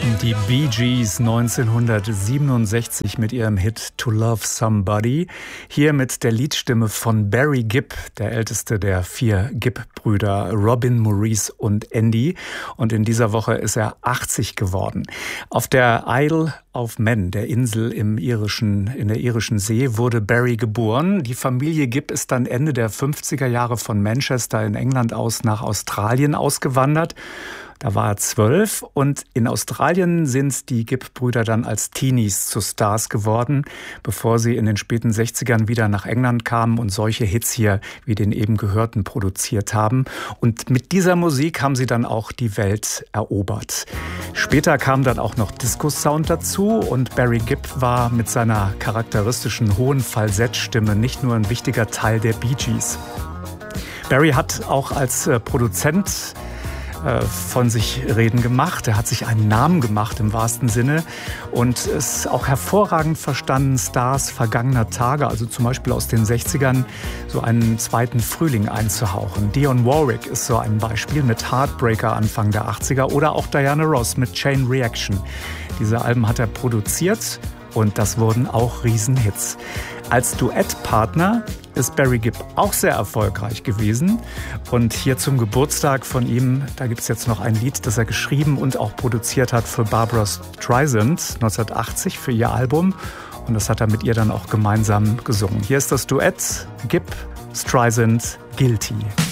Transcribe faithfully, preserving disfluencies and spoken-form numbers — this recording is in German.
Die Bee Gees neunzehnhundertsiebenundsechzig mit ihrem Hit To Love Somebody. Hier mit der Liedstimme von Barry Gibb, der älteste der vier Gibb-Brüder, Robin, Maurice und Andy. Und in dieser Woche ist er achtzig geworden. Auf der Isle of Man, der Insel im irischen, in der irischen See, wurde Barry geboren. Die Familie Gibb ist dann Ende der fünfziger Jahre von Manchester in England aus nach Australien ausgewandert. Da war er zwölf und in Australien sind die Gibb-Brüder dann als Teenies zu Stars geworden, bevor sie in den späten sechzigern wieder nach England kamen und solche Hits hier wie den eben gehörten produziert haben. Und mit dieser Musik haben sie dann auch die Welt erobert. Später kam dann auch noch Disco-Sound dazu und Barry Gibb war mit seiner charakteristischen hohen Falsettstimme nicht nur ein wichtiger Teil der Bee Gees. Barry hat auch als Produzent von sich reden gemacht. Er hat sich einen Namen gemacht im wahrsten Sinne und ist auch hervorragend verstanden, Stars vergangener Tage, also zum Beispiel aus den sechzigern, so einen zweiten Frühling einzuhauchen. Dionne Warwick ist so ein Beispiel mit Heartbreaker Anfang der achtziger oder auch Diana Ross mit Chain Reaction. Diese Alben hat er produziert und das wurden auch Riesenhits. Als Duettpartner ist Barry Gibb auch sehr erfolgreich gewesen. Und hier zum Geburtstag von ihm, da gibt es jetzt noch ein Lied, das er geschrieben und auch produziert hat für Barbra Streisand neunzehnhundertachtzig für ihr Album. Und das hat er mit ihr dann auch gemeinsam gesungen. Hier ist das Duett Gibb, Streisand, Guilty.